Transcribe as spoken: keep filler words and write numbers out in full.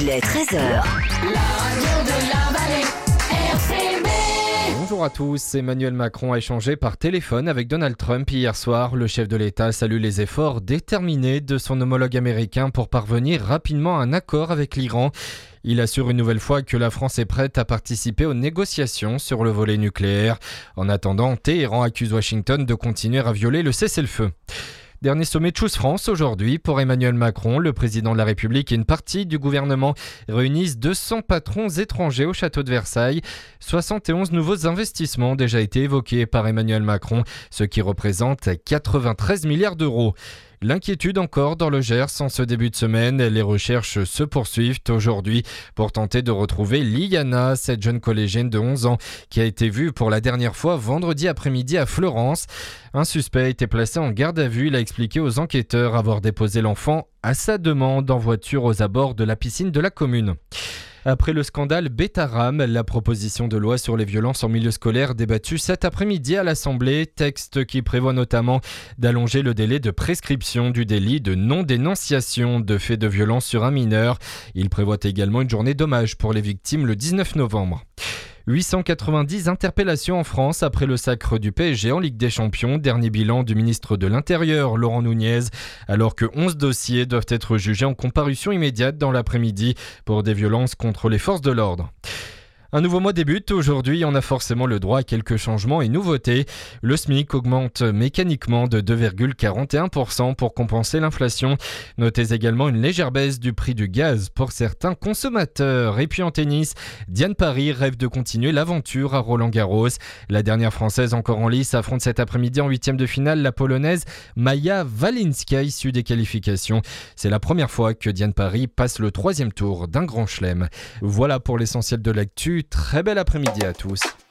Il est treize heures. La radio de la vallée, R C B. Bonjour à tous. Emmanuel Macron a échangé par téléphone avec Donald Trump hier soir. Le chef de l'État salue les efforts déterminés de son homologue américain pour parvenir rapidement à un accord avec l'Iran. Il assure une nouvelle fois que la France est prête à participer aux négociations sur le volet nucléaire. En attendant, Téhéran accuse Washington de continuer à violer le cessez-le-feu. Dernier sommet de Choose France aujourd'hui pour Emmanuel Macron. Le président de la République et une partie du gouvernement réunissent deux cents patrons étrangers au château de Versailles. soixante et onze nouveaux investissements ont déjà été évoqués par Emmanuel Macron, ce qui représente quatre-vingt-treize milliards d'euros. L'inquiétude encore dans le Gers en ce début de semaine. Les recherches se poursuivent aujourd'hui pour tenter de retrouver Liana, cette jeune collégienne de onze ans qui a été vue pour la dernière fois vendredi après-midi à Fleurance. Un suspect a été placé en garde à vue. Il a expliqué aux enquêteurs avoir déposé l'enfant à sa demande en voiture aux abords de la piscine de la commune. Après le scandale Betaram, la proposition de loi sur les violences en milieu scolaire débattue cet après-midi à l'Assemblée, texte qui prévoit notamment d'allonger le délai de prescription du délit de non-dénonciation de faits de violence sur un mineur. Il prévoit également une journée d'hommage pour les victimes le dix-neuf novembre. huit cent quatre-vingt-dix interpellations en France après le sacre du P S G en Ligue des Champions. Dernier bilan du ministre de l'Intérieur, Laurent Nunez, alors que onze dossiers doivent être jugés en comparution immédiate dans l'après-midi pour des violences contre les forces de l'ordre. Un nouveau mois débute. Aujourd'hui, on a forcément le droit à quelques changements et nouveautés. Le SMIC augmente mécaniquement de deux virgule quarante et un pour cent pour compenser l'inflation. Notez également une légère baisse du prix du gaz pour certains consommateurs. Et puis en tennis, Diane Paris rêve de continuer l'aventure à Roland-Garros. La dernière Française encore en lice affronte cet après-midi en huitième de finale la Polonaise Maja Walinska issue des qualifications. C'est la première fois que Diane Paris passe le troisième tour d'un grand chelem. Voilà pour l'essentiel de l'actu. Très bel après-midi à tous.